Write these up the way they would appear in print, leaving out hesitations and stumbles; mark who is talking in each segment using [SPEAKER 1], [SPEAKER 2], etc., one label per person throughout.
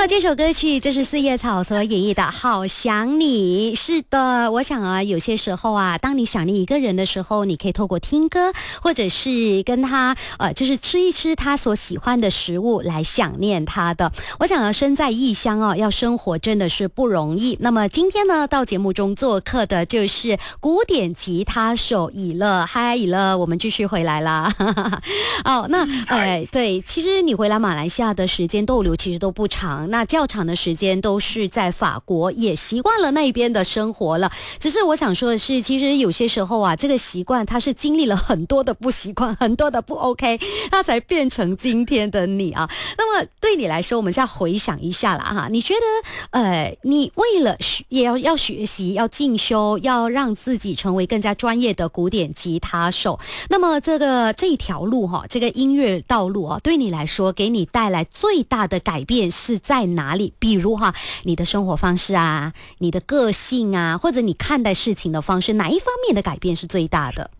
[SPEAKER 1] 这首歌曲就是四叶草所演绎的《好想你》。是的，我想啊，有些时候啊，当你想念一个人的时候，你可以透过听歌，或者是跟他就是吃一吃他所喜欢的食物来想念他的。我想啊，身在异乡啊，要生活真的是不容易。那么今天呢，到节目中做客的就是古典吉他手以乐。嗨，以乐，我们继续回来啦。哦，那对，其实你回来马来西亚的时间逗留其实都不长，那较长的时间都是在法国，也习惯了那边的生活了。只是我想说的是，其实有些时候啊，这个习惯它是经历了很多的不习惯，很多的不 OK， 它才变成今天的你啊。那么对你来说，我们现在回想一下啦哈，你觉得你为了也要学习，要进修，要让自己成为更加专业的古典吉他手，那么这一条路哈，这个音乐道路啊，对你来说给你带来最大的改变是在哪里？比如哈，你的生活方式啊，你的个性啊，或者你看待事情的方式，哪一方面的改变是最大的？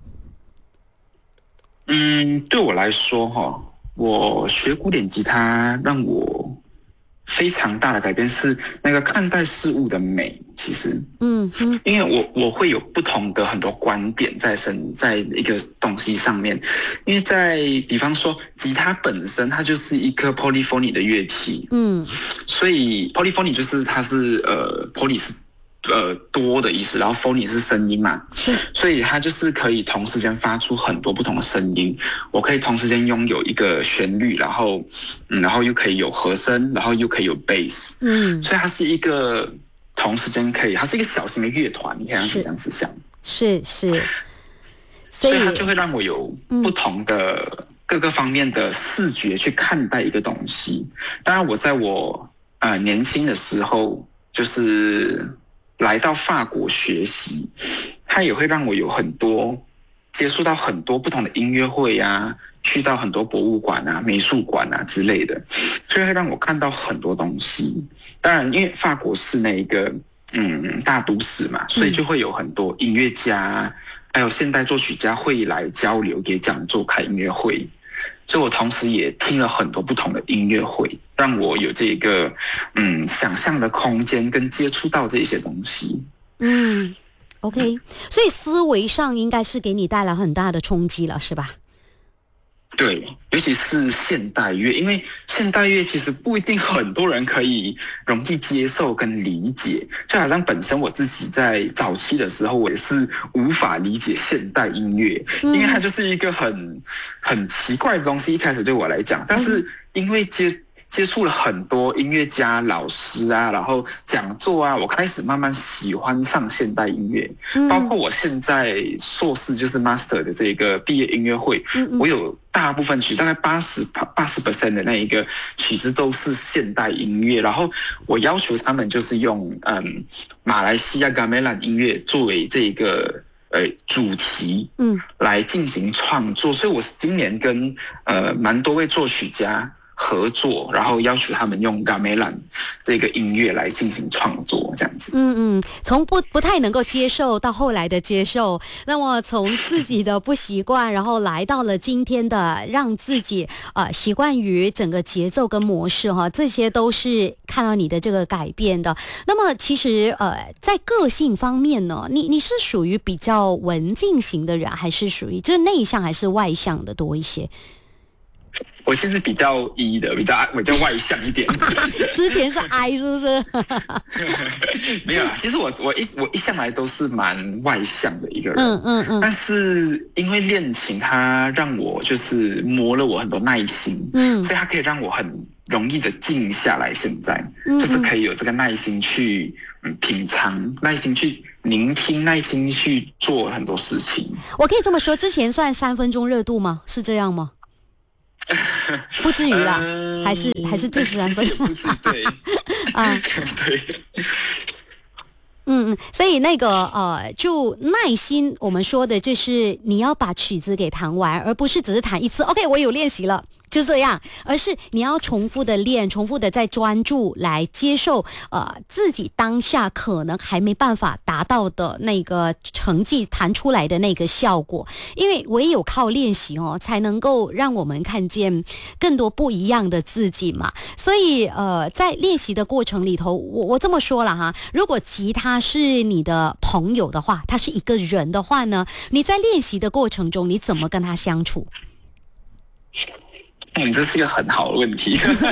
[SPEAKER 2] 对我来说哈，我学古典吉他让我非常大的改变是那个看待事物的美。其实，因为我会有不同的很多观点在一个东西上面，因为比方说吉他本身它就是一个 polyphony 的乐器，所以 polyphony 就是它是poly 是多的意思，然后 phony 是声音嘛，所以它就是可以同时间发出很多不同的声音。我可以同时间拥有一个旋律，然后又可以有和声，然后又可以有 bass，所以它是一个同时间它是一个小型的乐团，你可以这样子想，是，所以它就会让我有不同的各个方面的视觉去看待一个东西。当然，我在我年轻的时候，就是来到法国学习，它也会让我有很多接触到很多不同的音乐会啊，去到很多博物馆啊、美术馆啊之类的，所以会让我看到很多东西。当然，因为法国是那个大都市嘛，所以就会有很多音乐家还有现代作曲家会来交流、给讲座、开音乐会。所以我同时也听了很多不同的音乐会，让我有这个想象的空间跟接触到这些东西。
[SPEAKER 1] OK， 所以思维上应该是给你带来很大的冲击了，是吧？
[SPEAKER 2] 对，尤其是现代乐，因为现代乐其实不一定很多人可以容易接受跟理解，就好像本身我自己在早期的时候，我也是无法理解现代音乐，因为它就是一个很奇怪的东西，一开始对我来讲，但是因为接触了很多音乐家、老师啊，然后讲座啊，我开始慢慢喜欢上现代音乐。包括我现在硕士就是 master 的这个毕业音乐会，我有大部分曲，大概80% 的那一个曲子都是现代音乐。然后我要求他们就是用马来西亚 gamelan 音乐作为这个主题，来进行创作。所以我今年跟蛮多位作曲家合作，然后要求他们用 gamelan 这个音乐来进行创作，这样子。
[SPEAKER 1] 从不太能够接受到后来的接受，那么从自己的不习惯，然后来到了今天的让自己习惯于整个节奏跟模式哈，这些都是看到你的这个改变的。那么其实在个性方面呢，你是属于比较文静型的人，还是属于就是内向还是外向的多一些？
[SPEAKER 2] 我现在比较E的，比较外向一点。
[SPEAKER 1] 之前是 I 是不是？
[SPEAKER 2] 没有啦，其实我一向来都是蛮外向的一个人。但是因为练琴，它让我就是磨了我很多耐心。所以它可以让我很容易的静下来。现在就是可以有这个耐心去品尝，耐心去聆听，耐心去做很多事情。
[SPEAKER 1] 我可以这么说，之前算3分钟热度吗？是这样吗？不至于啦，还是这13分，
[SPEAKER 2] 不止，对
[SPEAKER 1] 对，所以那个就耐心，我们说的就是你要把曲子给弹完，而不是只是弹一次。OK， 我有练习了， 就这样，而是你要重复的练，重复的在专注来接受自己当下可能还没办法达到的那个成绩弹出来的那个效果，因为唯有靠练习才能够让我们看见更多不一样的自己嘛。所以在练习的过程里头，我这么说了哈，如果吉他是你的朋友的话，他是一个人的话呢，你在练习的过程中你怎么跟他相处？
[SPEAKER 2] 这是一个很好的问题。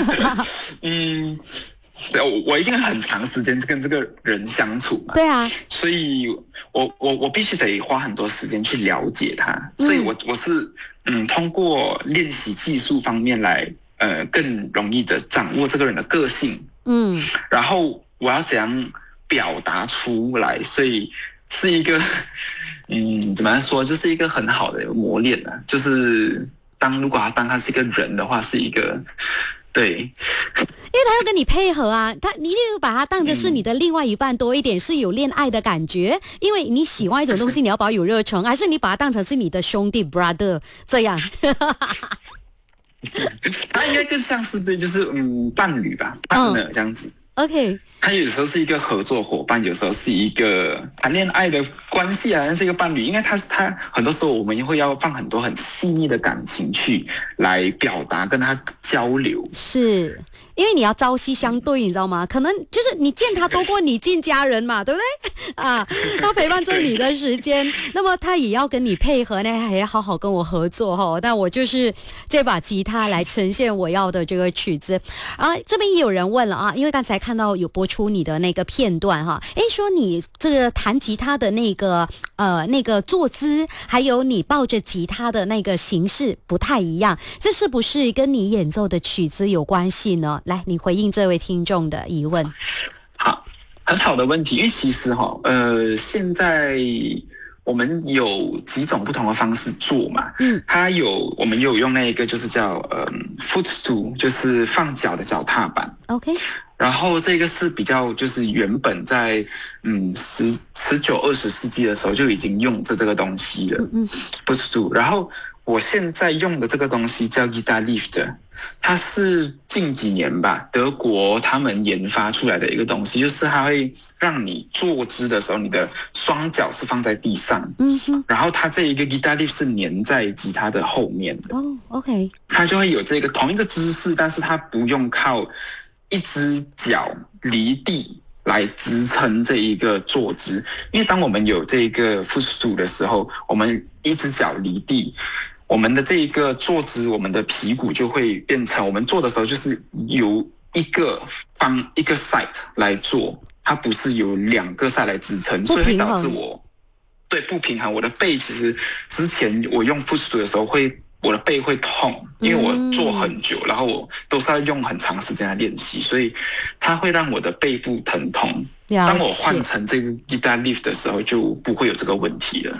[SPEAKER 2] 对，我一定很长时间跟这个人相处嘛。
[SPEAKER 1] 对啊，
[SPEAKER 2] 所以我必须得花很多时间去了解他。所以我是通过练习技术方面来更容易的掌握这个人的个性。然后我要怎样表达出来，所以是一个怎么说，就是一个很好的磨练啊，就是如果他是一个人的话，是一个对，因
[SPEAKER 1] 为他要跟你配合啊，你一定要把他当成是你的另外一半多一点，是有恋爱的感觉。因为你喜欢一种东西，你要保有热忱，还是你把他当成是你的兄弟 brother 这样？
[SPEAKER 2] 他应该更像是对，就是伴侣吧，partner这样子。
[SPEAKER 1] OK。
[SPEAKER 2] 他有时候是一个合作伙伴，有时候是一个谈恋爱的关系啊，是一个伴侣。因为他很多时候我们会要放很多很细腻的感情去来表达，跟他交流。是。
[SPEAKER 1] 因为你要朝夕相对，你知道吗？可能就是你见他多过你见家人嘛，对不对？他陪伴着你的时间，那么他也要跟你配合呢，还要好好跟我合作哈。但我就是这把吉他来呈现我要的这个曲子。这边也有人问了啊，因为刚才看到有播出你的那个片段哈，说你这个弹吉他的那个坐姿，还有你抱着吉他的那个形式不太一样，这是不是跟你演奏的曲子有关系呢？来，你回应这位听众的疑问。
[SPEAKER 2] 好，很好的问题。因为其实现在我们有几种不同的方式做嘛。我们有用那个就是叫footstool， 就是放脚的脚踏板。
[SPEAKER 1] OK。
[SPEAKER 2] 然后这个是比较就是原本在19、20世纪的时候就已经用这个东西了。footstool。然后我现在用的这个东西叫 Guitar Lift， 它是近几年吧，德国他们研发出来的一个东西，就是它会让你坐姿的时候，你的双脚是放在地上，然后它这一个 Guitar Lift 是粘在吉他的后面的。
[SPEAKER 1] OK。
[SPEAKER 2] 它就会有这个同一个姿势，但是它不用靠一只脚离地来支撑这一个坐姿。因为当我们有这个 footstool 的时候，我们一只脚离地，我们的这一个坐姿，我们的屁股就会变成，我们做的时候就是由一个side 来做，它不是由2个 side 来支撑，所以会导致我不平衡。我的背其实之前我用 footstool 的时候我的背会痛，因为我坐很久，然后我都是要用很长时间来练习，所以它会让我的背部疼痛。当我换成这个 Guitar Lift 的时候，就不会有这个问题了。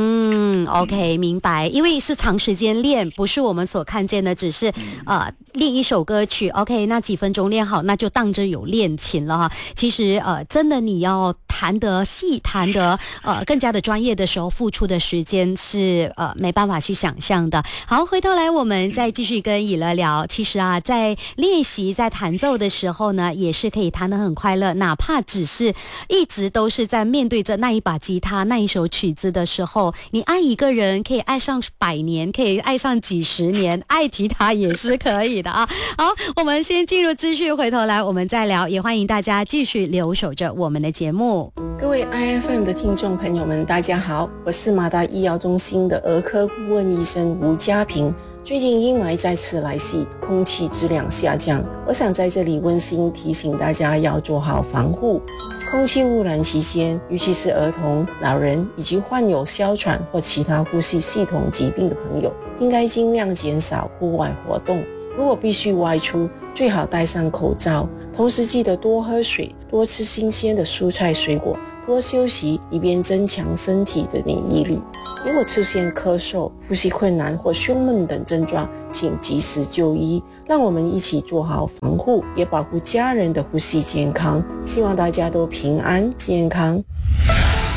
[SPEAKER 1] OK， 明白。因为是长时间练，不是我们所看见的，只是练一首歌曲 ，OK， 那几分钟练好，那就当着有练琴了哈。其实真的你要弹得细，弹得更加的专业的时候，付出的时间是没办法去想象的。好，回头来我们再继续跟以乐聊。其实在练习在弹奏的时候呢，也是可以弹得很快乐，哪怕只是一直都是在面对着那一把吉他那一首曲子的时候，你爱一个人可以爱上100年，可以爱上几十年，爱吉他也是可以的啊。好，我们先进入资讯，回头来我们再聊，也欢迎大家继续留守着我们的节目。
[SPEAKER 3] 各位 IFM 的听众朋友们，大家好，我是马大医疗中心的儿科顾问医生吴家平。最近阴霾再次来袭，空气质量下降，我想在这里温馨提醒大家要做好防护。空气污染期间，尤其是儿童、老人以及患有哮喘或其他呼吸系统疾病的朋友，应该尽量减少户外活动。如果必须外出，最好戴上口罩，同时记得多喝水，多吃新鲜的蔬菜水果，多休息，以便增强身体的免疫力。如果出现咳嗽、呼吸困难或胸闷等症状，请及时就医。让我们一起做好防护，也保护家人的呼吸健康。希望大家都平安健康。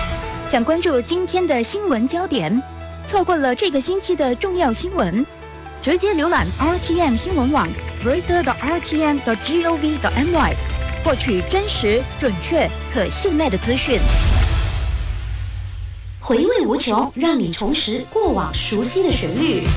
[SPEAKER 4] 想关注今天的新闻焦点，错过了这个星期的重要新闻， 直接浏览 RTM 新闻网 reader.rtm.gov.my， 获取真实、准确、可信赖的资讯。
[SPEAKER 1] 回味无穷，让你重拾过往熟悉的旋律。